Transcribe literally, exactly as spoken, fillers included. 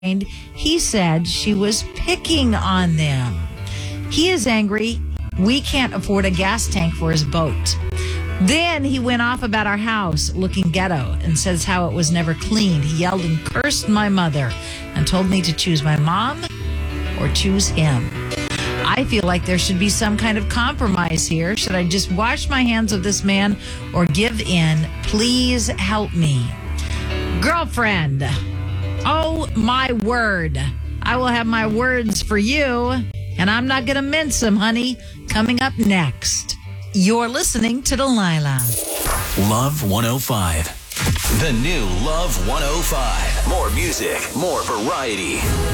He said she was picking on them. He is angry. We can't afford a gas tank for his boat. Then he went off about our house looking ghetto and says how it was never cleaned. He yelled and cursed my mother and told me to choose my mom or choose him. I feel like there should be some kind of compromise here. Should I just wash my hands of this man or give in? Please help me. Girlfriend, oh my word. I will have my words for you, and I'm not going to mince them, honey. Coming up next, you're listening to Delilah. Love one oh five. The new Love one oh five. More music, more variety.